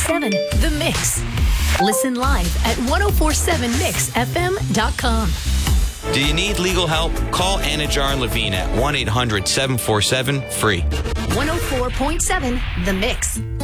1047 The Mix. Listen live at 1047mixfm.com. Do you need legal help? Call Anajar and Levine at 1-800-747-FREE. 104.7 The Mix.